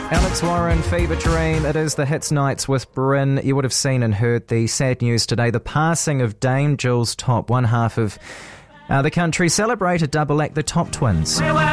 Alex Warren, Fever Dream. It is the Hits Nights with Bryn. You would have seen and heard the sad news today, the passing of Dame Jules Top, one half of the country celebrated double act, the Top Twins.